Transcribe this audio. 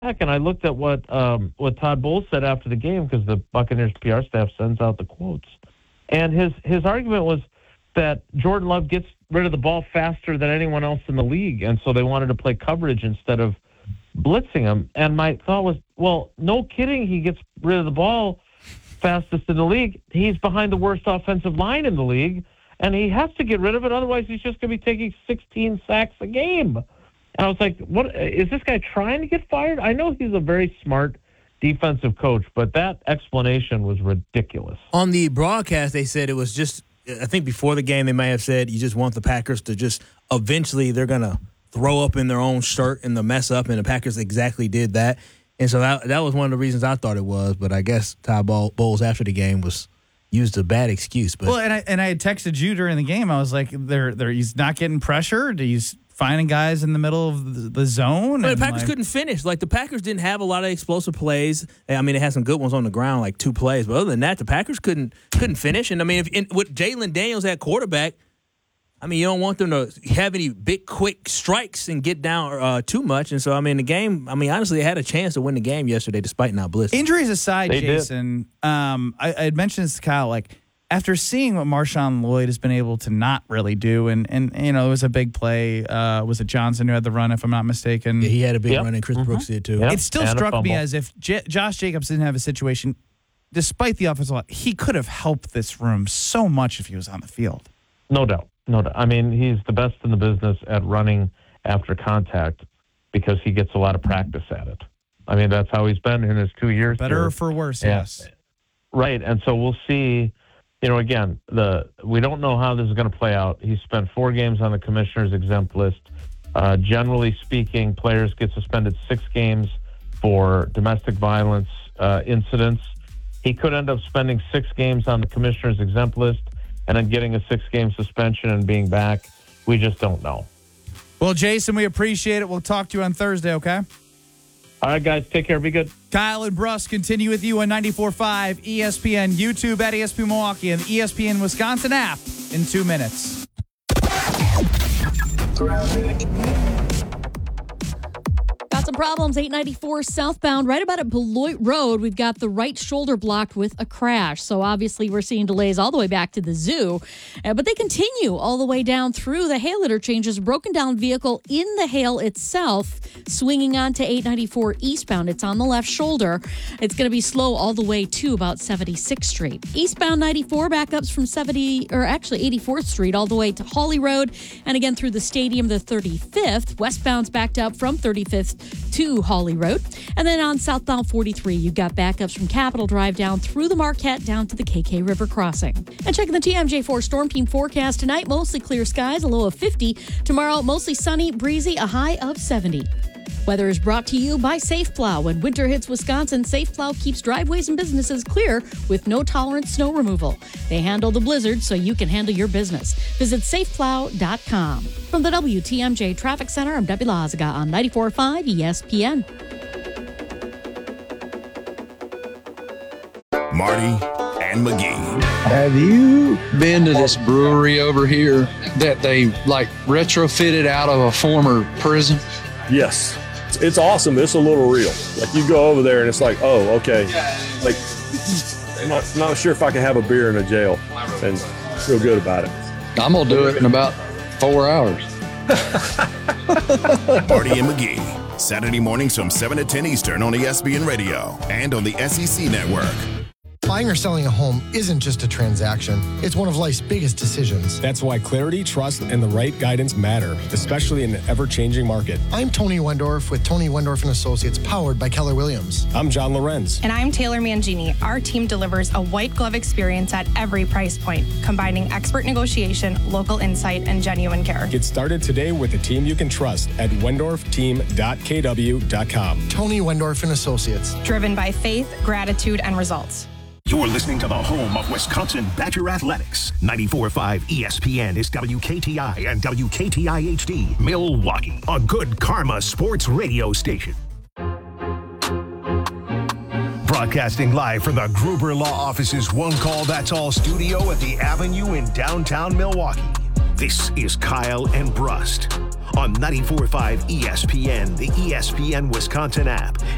and I looked at what Todd Bowles said after the game, because the Buccaneers PR staff sends out the quotes, and his argument was that Jordan Love gets rid of the ball faster than anyone else in the league, and so they wanted to play coverage instead of blitzing him. And my thought was, well, no kidding, he gets rid of the ball fastest in the league. He's behind the worst offensive line in the league, and he has to get rid of it, otherwise he's just going to be taking 16 sacks a game. And I was like, what, is this guy trying to get fired? I know he's a very smart defensive coach, but that explanation was ridiculous. On the broadcast, they said it was just, I think before the game they may have said, you just want the Packers to just, eventually they're going to throw up in their own shirt and the mess up, and the Packers exactly did that. And so that was one of the reasons I thought it was, but I guess Todd Bowles after the game used a bad excuse. But and I had texted you during the game. I was like, he's not getting pressured. He's finding guys in the middle of the zone. But the Packers couldn't finish. Like, the Packers didn't have a lot of explosive plays. I mean, they had some good ones on the ground, like 2 plays. But other than that, the Packers couldn't finish. And I mean, with Jalen Daniels at quarterback, I mean, you don't want them to have any big, quick strikes and get down too much. And so, I mean, the game, I mean, honestly, they had a chance to win the game yesterday despite not blitzing. Injuries aside, Jason, I had mentioned this to Kyle, like, after seeing what Marshawn Lloyd has been able to not really do, and you know, it was a big play. Was it Johnson who had the run, if I'm not mistaken? Yeah, he had a big run, and Chris Brooks did too. It still struck me as if Josh Jacobs didn't have a situation, despite the offensive line, he could have helped this room so much if he was on the field. No doubt. No doubt. I mean, he's the best in the business at running after contact because he gets a lot of practice at it. I mean, that's how he's been in his 2 years. Better or for worse, yes. Right, and so we'll see. You know, again, we don't know how this is going to play out. He spent 4 games on the commissioner's exempt list. Generally speaking, players get suspended 6 games for domestic violence incidents. He could end up spending 6 games on the commissioner's exempt list and then getting a 6-game suspension and being back. We just don't know. Well, Jason, we appreciate it. We'll talk to you on Thursday, okay? All right, guys, take care. Be good. Kyle and Bruss continue with you on 94.5 ESPN, YouTube at ESPN Milwaukee, and the ESPN Wisconsin app in 2 minutes. Got some problems, 894 southbound, right about at Beloit Road. We've got the right shoulder blocked with a crash. So obviously we're seeing delays all the way back to the zoo. But they continue all the way down through the Hale interchanges. Broken down vehicle in the Hale itself, swinging on to 894 eastbound. It's on the left shoulder. It's going to be slow all the way to about 76th Street. Eastbound 94 backups from 84th Street all the way to Hawley Road. And again through the stadium, the 35th. Westbound's backed up from 35th to Hawley Road. And then on southbound 43, you've got backups from Capitol Drive down through the Marquette down to the KK River crossing. And checking the TMJ4 Storm Team forecast tonight, mostly clear skies, a low of 50. Tomorrow, mostly sunny, breezy, a high of 70. Weather is brought to you by Safe Plow. When winter hits Wisconsin, Safe Plow keeps driveways and businesses clear with no-tolerance snow removal. They handle the blizzard so you can handle your business. Visit safeplow.com. From the WTMJ Traffic Center, I'm Debbie Lazaga on 94.5 ESPN. Marty and McGee. Have you been to this brewery over here that they like retrofitted out of a former prison? Yes. It's awesome. It's a little real. Like, you go over there and it's like, oh, okay. Like, I'm not sure if I can have a beer in a jail and feel good about it. I'm going to do it in about 4 hours. Marty and McGee. Saturday mornings from 7 to 10 Eastern on ESPN Radio and on the SEC Network. Buying or selling a home isn't just a transaction. It's one of life's biggest decisions. That's why clarity, trust, and the right guidance matter, especially in an ever-changing market. I'm Tony Wendorf with Tony Wendorf & Associates, powered by Keller Williams. I'm John Lorenz. And I'm Taylor Mangini. Our team delivers a white glove experience at every price point, combining expert negotiation, local insight, and genuine care. Get started today with a team you can trust at wendorfteam.kw.com. Tony Wendorf & Associates. Driven by faith, gratitude, and results. You're listening to the home of Wisconsin Badger Athletics. 94.5 ESPN is WKTI and WKTI HD, Milwaukee, a good karma sports radio station. Broadcasting live from the Gruber Law Office's One Call That's All studio at the Avenue in downtown Milwaukee. This is Kyle and Brust on 94.5 ESPN, the ESPN Wisconsin app,